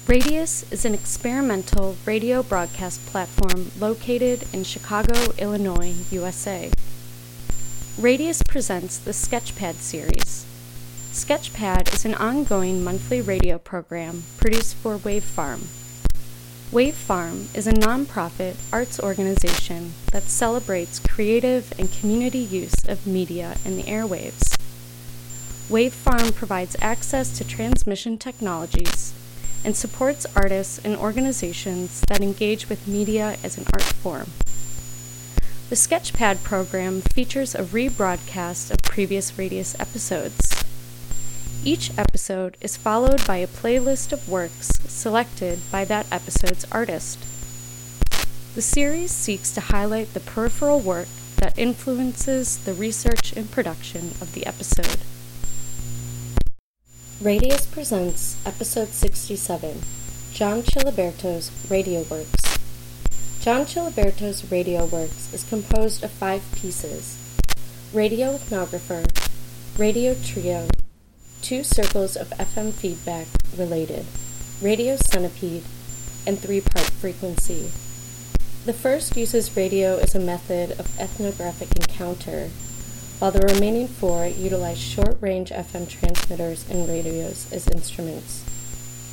Radius is an experimental radio broadcast platform located in Chicago, Illinois, USA. Radius presents the Sketchpad series. Sketchpad is an ongoing monthly radio program produced for Wave Farm. Wave Farm is a nonprofit arts organization that celebrates creative and community use of media in the airwaves. Wave Farm provides access to transmission technologies and supports artists and organizations that engage with media as an art form. The Sketchpad program features a rebroadcast of previous Radius episodes. Each episode is followed by a playlist of works selected by that episode's artist. The series seeks to highlight the peripheral work that influences the research and production of the episode. Radius presents Episode 67, John Chiliberto's Radio Works. John Chiliberto's Radio Works is composed of 5 pieces: Radio Ethnographer, Radio Trio, 2 circles of FM feedback related, Radio Centipede, and 3-part frequency. The first uses radio as a method of ethnographic encounter, while the remaining 4 utilize short-range FM transmitters and radios as instruments.